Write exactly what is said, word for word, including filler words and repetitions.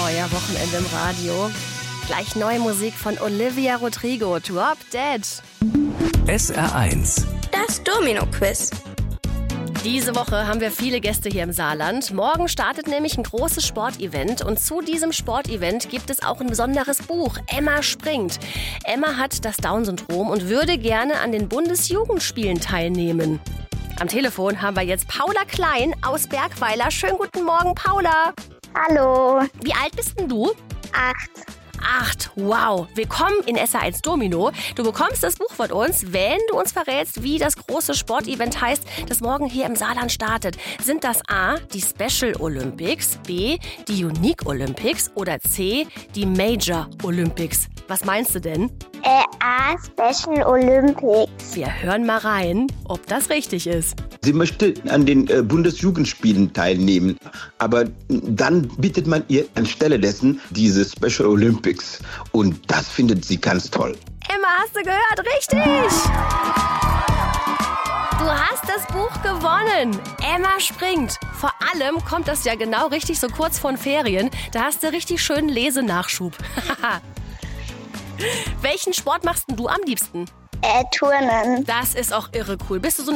euer Wochenende im Radio. Gleich neue Musik von Olivia Rodrigo, Drop Dead. S R eins. Das Domino-Quiz. Diese Woche haben wir viele Gäste hier im Saarland. Morgen startet nämlich ein großes Sportevent und zu diesem Sportevent gibt es auch ein besonderes Buch. Emma springt. Emma hat das Down-Syndrom und würde gerne an den Bundesjugendspielen teilnehmen. Am Telefon haben wir jetzt Paula Klein aus Bergweiler. Schönen guten Morgen, Paula. Hallo. Wie alt bist denn du? Acht. Acht, wow. Willkommen in S R eins Domino. Du bekommst das Buch von uns, wenn du uns verrätst, wie das große Sportevent heißt, das morgen hier im Saarland startet. Sind das A, die Special Olympics, B, die Unique Olympics oder C, die Major Olympics? Was meinst du denn? Äh, A, Special Olympics. Wir hören mal rein, ob das richtig ist. Sie möchte an den äh, Bundesjugendspielen teilnehmen, aber dann bietet man ihr anstelle dessen diese Special Olympics und das findet sie ganz toll. Emma, hast du gehört? Richtig! Du hast das Buch gewonnen. Emma springt. Vor allem kommt das ja genau richtig so kurz vor den Ferien. Da hast du richtig schönen Lesenachschub. Welchen Sport machst denn du am liebsten? Äh, Turnen. Das ist auch irre cool. Bist du so